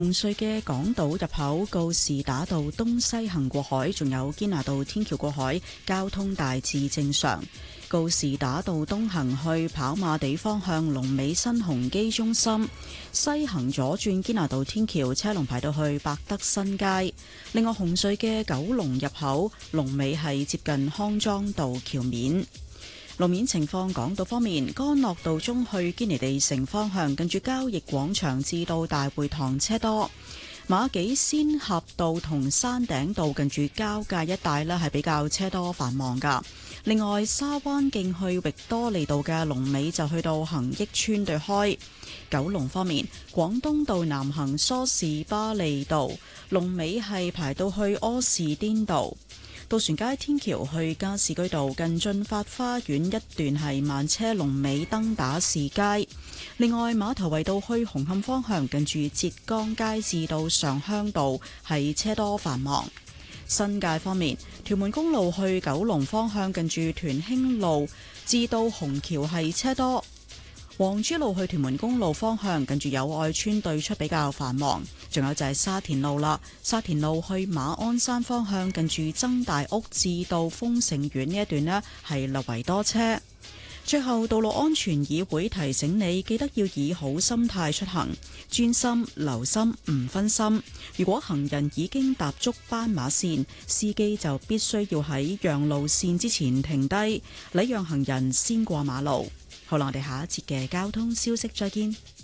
紅隧嘅港島入口告士打道東西行過海，仲有堅拿道天橋過海，交通大致正常。告士打道東行去跑馬地方向龍尾新鴻基中心，西行左轉堅拿道天橋車龍排到去百德新街。另外紅隧嘅九龍入口龍尾係接近康莊道橋面。路面情況，港島方面，干諾道中去堅尼地城方向，近住交易廣場至到大會堂車多；馬己仙峽道同山頂道近住交界一帶呢係比較車多繁忙噶。另外，沙灣徑去域多利道嘅龍尾就去到恒益邨對開。九龍方面，廣東道南行梳士巴利道龍尾係排到去柯士甸道。渡船街天橋去加士居道近駿發花園一段係慢車龍尾登打士街。另外，馬頭圍道去紅磡方向近住浙江街至到上鄉道係車多繁忙。新界方面，屯門公路去九龍方向近住屯興路至到紅橋係車多。黃珠路去屯門公路方向近住友愛邨對出比較繁忙，仲有就係沙田路啦。沙田路去馬鞍山方向近住曾大屋至到豐盛苑呢一段呢係略為多車。最後，道路安全議會提醒你，記得要以好心態出行，專心留心唔分心。如果行人已經踏足斑馬線，司機就必須要喺讓路線之前停低，禮讓行人先過馬路。好啦，我哋下一節嘅交通消息再見。